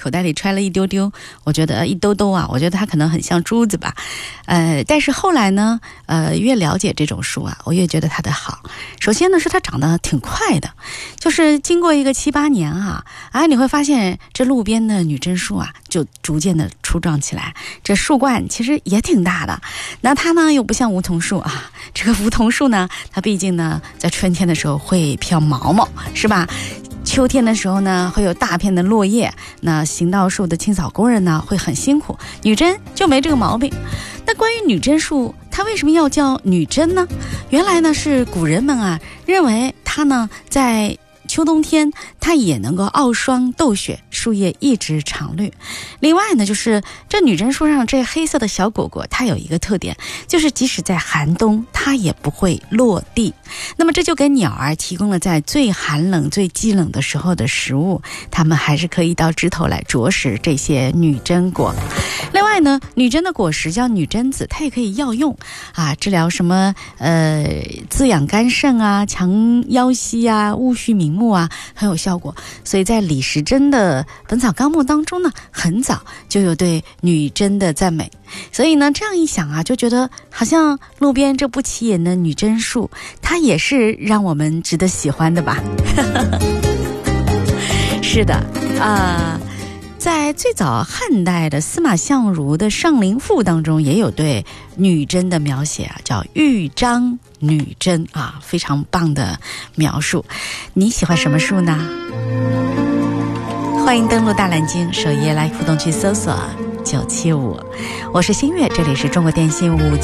口袋里揣了一丢丢，我觉得一兜兜啊，我觉得它可能很像珠子吧。但是后来呢，越了解这种树啊，我越觉得它的好。首先呢，是它长得挺快的，就是经过一个7、8年啊，你会发现这路边的女贞树啊，就逐渐的茁壮起来。这树冠其实也挺大的，那它呢又不像梧桐树啊，这个梧桐树呢，它毕竟呢在春天的时候会飘毛毛，是吧？秋天的时候呢，会有大片的落叶，那行道树的清扫工人呢会很辛苦，女贞就没这个毛病。那关于女贞树，它为什么要叫女贞呢？原来呢是古人们啊认为它呢在秋冬天它也能够傲霜斗雪，树叶一直常绿。另外呢，就是这女贞树上这黑色的小果果，它有一个特点，就是即使在寒冬它也不会落地。那么这就给鸟儿提供了在最寒冷最积冷的时候的食物，它们还是可以到枝头来啄食这些女贞果。另外呢，女贞的果实叫女贞子，它也可以药用啊，治疗什么滋养肝肾啊，强腰膝啊，乌须明目啊，很有效果。所以在李时珍的《本草纲目》当中呢，很早就有对女贞的赞美。所以呢，这样一想啊，就觉得好像路边这不起眼的女贞树，它也是让我们值得喜欢的吧。是的在最早汉代的司马相如的《上林赋》当中也有对女贞的描写啊，叫豫章女贞啊，非常棒的描述。你喜欢什么树呢？欢迎登录大蓝鲸首页来互动区搜索975，我是新月，这里是中国电信5G。